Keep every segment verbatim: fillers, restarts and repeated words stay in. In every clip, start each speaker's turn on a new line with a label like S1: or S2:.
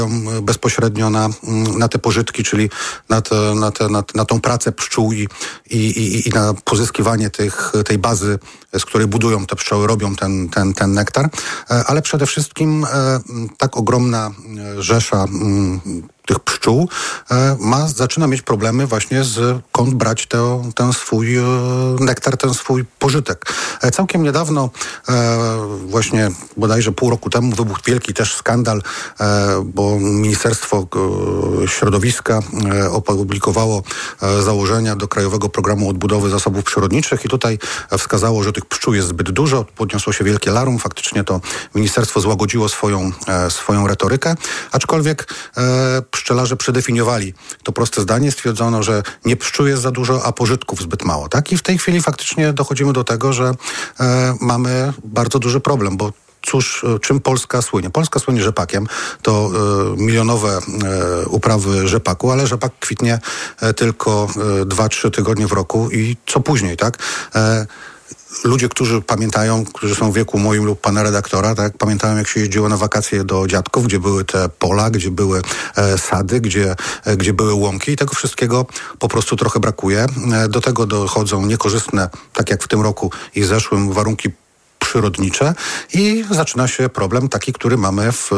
S1: bezpośrednio na, na te pożytki, czyli na, te, na, te, na, na tą pracę pszczół i, i, i, i na pozyskiwanie tych, tej bazy, z której budują te pszczoły, robią ten, ten, ten nektar. Ale przede wszystkim tak ogromna rzesza tych pszczół ma, zaczyna mieć problemy właśnie z skąd brać te, ten swój nektar, ten swój pożytek. Całkiem niedawno, właśnie bodajże pół roku temu, wybuchł wielki też skandal, bo Ministerstwo Środowiska opublikowało założenia do Krajowego Programu Odbudowy Zasobów Przyrodniczych i tutaj wskazało, że tych pszczół jest zbyt dużo, podniosło się wielkie larum, faktycznie to ministerstwo złagodziło swoją, swoją retorykę, aczkolwiek pszczelarze przedefiniowali to proste zdanie, stwierdzono, że nie pszczół jest za dużo, a pożytków zbyt mało. Tak? I w tej chwili faktycznie dochodzimy do tego, że e, mamy bardzo duży problem, bo cóż, czym Polska słynie? Polska słynie rzepakiem. To e, milionowe e, uprawy rzepaku, ale rzepak kwitnie e, tylko dwa trzy tygodnie w roku i co później, tak? E, Ludzie, którzy pamiętają, którzy są w wieku moim lub pana redaktora, tak, pamiętają, jak się jeździło na wakacje do dziadków, gdzie były te pola, gdzie były e, sady, gdzie, e, gdzie były łąki i tego wszystkiego po prostu trochę brakuje. E, do tego dochodzą niekorzystne, tak jak w tym roku i zeszłym, warunki przyrodnicze i zaczyna się problem taki, który mamy w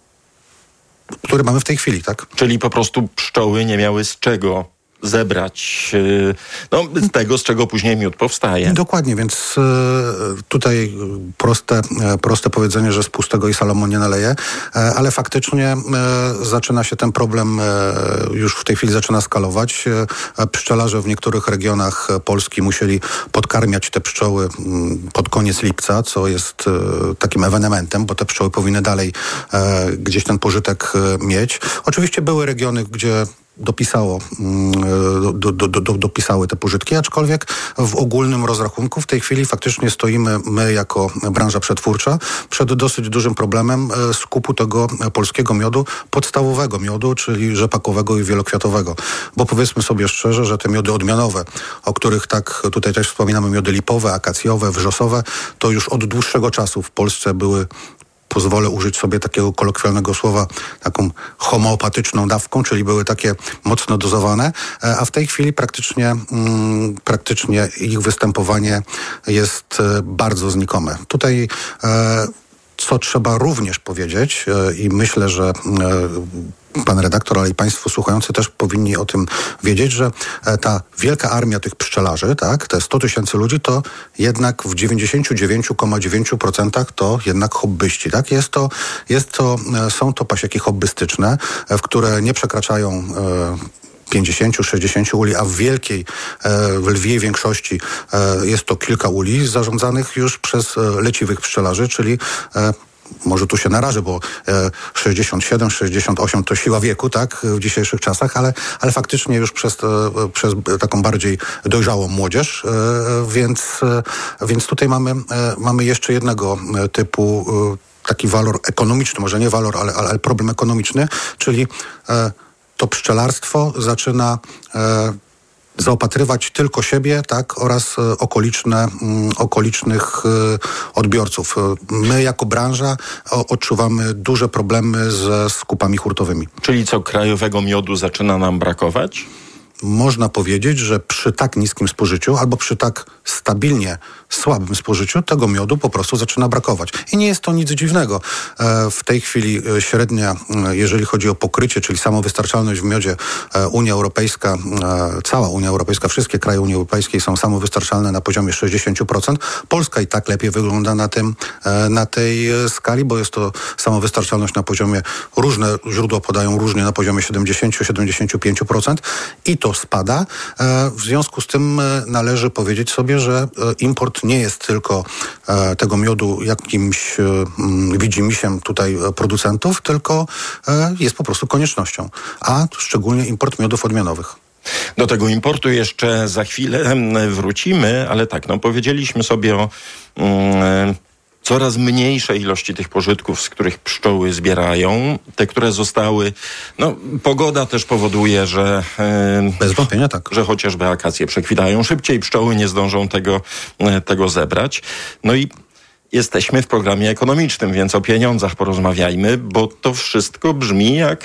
S1: który mamy w tej chwili, tak?
S2: Czyli po prostu pszczoły nie miały z czego zebrać no, z tego, z czego później miód powstaje.
S1: Dokładnie, więc tutaj proste, proste powiedzenie, że z pustego i Salomon nie naleje, ale faktycznie zaczyna się ten problem, już w tej chwili zaczyna skalować. Pszczelarze w niektórych regionach Polski musieli podkarmiać te pszczoły pod koniec lipca, co jest takim ewenementem, bo te pszczoły powinny dalej gdzieś ten pożytek mieć. Oczywiście były regiony, gdzie dopisało, do, do, do, dopisały te pożytki, aczkolwiek w ogólnym rozrachunku w tej chwili faktycznie stoimy my jako branża przetwórcza przed dosyć dużym problemem skupu tego polskiego miodu, podstawowego miodu, czyli rzepakowego i wielokwiatowego. Bo powiedzmy sobie szczerze, że te miody odmianowe, o których tak tutaj też wspominamy, miody lipowe, akacjowe, wrzosowe, to już od dłuższego czasu w Polsce były, pozwolę użyć sobie takiego kolokwialnego słowa, taką homeopatyczną dawką, czyli były takie mocno dozowane, a w tej chwili praktycznie, mm, praktycznie ich występowanie jest bardzo znikome. Tutaj e, co trzeba również powiedzieć e, i myślę, że e, pan redaktor, ale i państwo słuchający też powinni o tym wiedzieć, że ta wielka armia tych pszczelarzy, tak, te sto tysięcy ludzi, to jednak w dziewięćdziesiąt dziewięć przecinek dziewięć procent to jednak hobbyści, tak? Jest to, jest to, są to pasieki hobbystyczne, w które nie przekraczają e, pięćdziesiąt sześćdziesiąt uli, a w wielkiej, w lwiej większości jest to kilka uli zarządzanych już przez leciwych pszczelarzy, czyli może tu się narażę, bo sześćdziesiąt siedem sześćdziesiąt osiem to siła wieku, tak, w dzisiejszych czasach, ale, ale faktycznie już przez, przez taką bardziej dojrzałą młodzież, więc, więc tutaj mamy, mamy jeszcze jednego typu taki walor ekonomiczny, może nie walor, ale, ale problem ekonomiczny, czyli to pszczelarstwo zaczyna zaopatrywać tylko siebie, tak, oraz okoliczne, mm, okolicznych y, odbiorców. My jako branża o, odczuwamy duże problemy ze skupami hurtowymi.
S2: Czyli co, krajowego miodu zaczyna nam brakować?
S1: Można powiedzieć, że przy tak niskim spożyciu albo przy tak stabilnie słabym spożyciu tego miodu po prostu zaczyna brakować. I nie jest to nic dziwnego. W tej chwili średnia, jeżeli chodzi o pokrycie, czyli samowystarczalność w miodzie, Unia Europejska, cała Unia Europejska, wszystkie kraje Unii Europejskiej są samowystarczalne na poziomie sześćdziesiąt procent. Polska i tak lepiej wygląda na tym, na tej skali, bo jest to samowystarczalność na poziomie, różne źródła podają różnie, na poziomie siedemdziesiąt do siedemdziesięciu pięciu procent i to spada. W związku z tym należy powiedzieć sobie, że import nie jest tylko tego miodu jakimś widzimisiem tutaj producentów, tylko jest po prostu koniecznością, a szczególnie import miodów odmianowych.
S2: Do tego importu jeszcze za chwilę wrócimy, ale tak, no powiedzieliśmy sobie o mm, coraz mniejszej ilości tych pożytków, z których pszczoły zbierają. Te, które zostały, no pogoda też powoduje, że yy,
S1: bez wątpienia tak,
S2: że chociażby akacje przekwitają szybciej, pszczoły nie zdążą tego, tego zebrać. No i jesteśmy w programie ekonomicznym, więc o pieniądzach porozmawiajmy, bo to wszystko brzmi jak